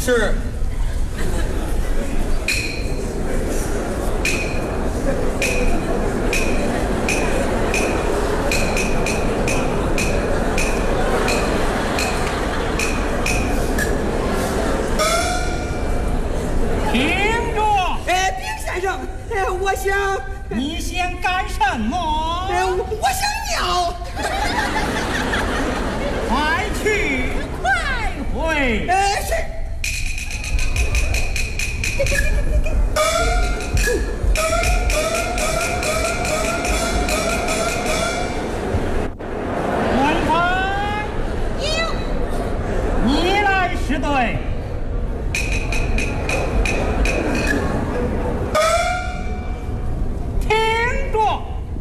是。 听着， 丁先生，我想， 你想干什么？ 我想尿。 快去快回。 是。 文芳，你来是对。听着，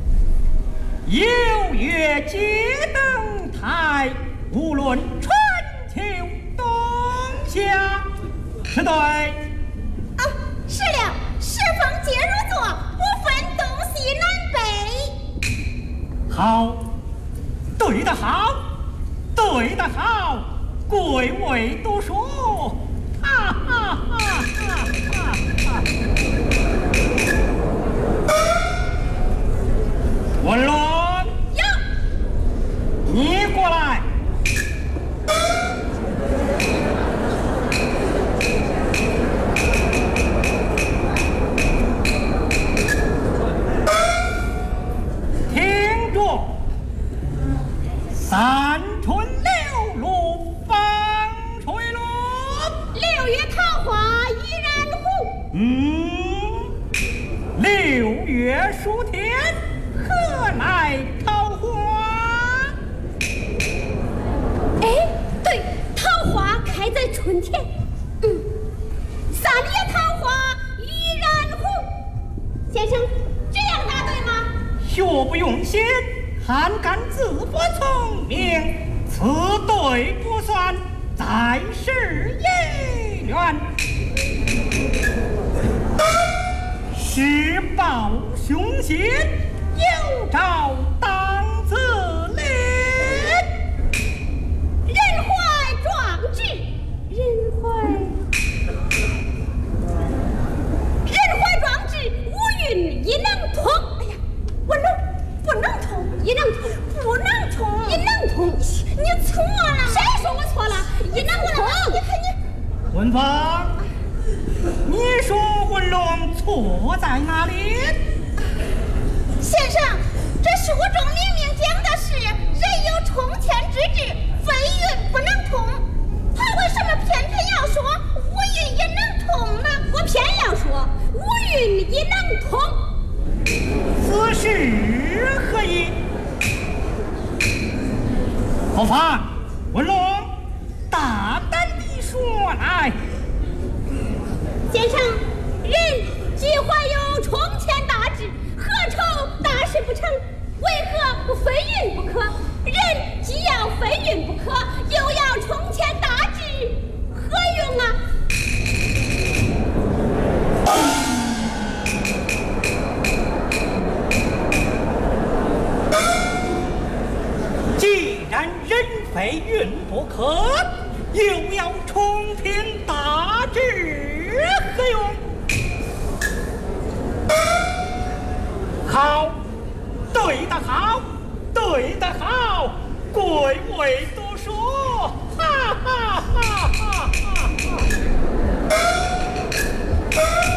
有月街灯台，无论春秋冬夏，是对。 是了，侍奉皆入座，不分东西南北。 好，对得好，对得好，贵为多说，哈哈哈哈哈哈！文龙， 哟， 你过来。听着，三春六路芳吹落， 六月桃花依然红。 六月暑天，何来桃花？ 对，桃花开在春天。三月桃花依然红。先生，这样答对吗？ 学不用心，汉干自不聪明，此对不算，再试一员。实报凶险，有诏当自立。 人怀壮志，人怀壮志，无云亦能通。哎呀，我不能通，亦能通，不能通，亦能通。你错了。谁说我错了？亦能通。你看你。 文芳，你说文龙错在哪里？ 先生，这书中明明讲的是人有冲天之志，非云不能通。他为什么偏要说无云也能通呢？我偏要说无云也能通。 此事何意？何妨？文龙，大胆地说来。 先生，人既怀有冲天大志，何愁大事不成？为何非云不可？人既要非云不可，又要冲天大志，何用啊？ 既然人非云不可，又要冲天大志，何用？好，对得好，对得好，贵为多说，哈哈哈哈哈哈！